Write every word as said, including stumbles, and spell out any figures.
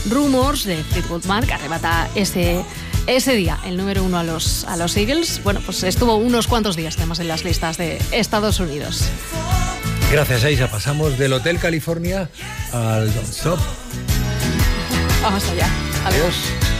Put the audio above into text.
Rumors de Fleetwood Mac arrebata ese, ese día el número uno a los, a los Eagles. Bueno, pues estuvo unos cuantos días además en las listas de Estados Unidos. Gracias, Aisha. Pasamos del Hotel California al Don't Stop. Vamos allá. Adiós.